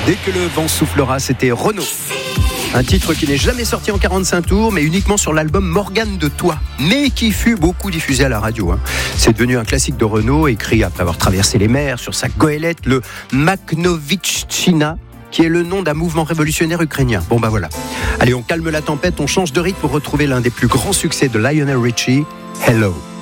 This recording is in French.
Dès que le vent soufflera, c'était Renaud. Un titre qui n'est jamais sorti en 45 tours, mais uniquement sur l'album Morgane de Toi, mais qui fut beaucoup diffusé à la radio. C'est devenu un classique de Renaud, écrit après avoir traversé les mers sur sa goélette, le Makhnovitchina, qui est le nom d'un mouvement révolutionnaire ukrainien. Bon bah voilà. Allez, on calme la tempête, on change de rythme pour retrouver l'un des plus grands succès de Lionel Richie, Hello.